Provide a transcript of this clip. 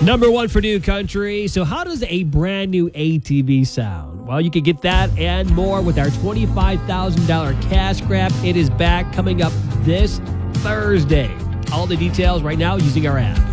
Number one for New Country. So how does a brand new ATV sound? Well, you can get that and more with our $25,000 cash grab. It is back coming up this Thursday. All the details right now using our app.